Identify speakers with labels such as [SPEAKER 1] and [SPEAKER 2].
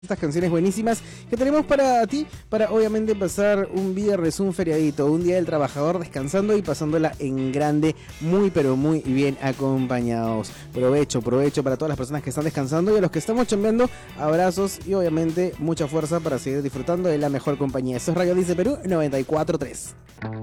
[SPEAKER 1] Estas canciones buenísimas que tenemos para ti, para obviamente pasar un viernes, un feriadito, un día del trabajador descansando y pasándola en grande, muy pero muy bien acompañados. Provecho para todas las personas que están descansando y a los que estamos chambeando, abrazos y obviamente mucha fuerza para seguir disfrutando de la mejor compañía. Eso es Radio Dice Perú 94.3.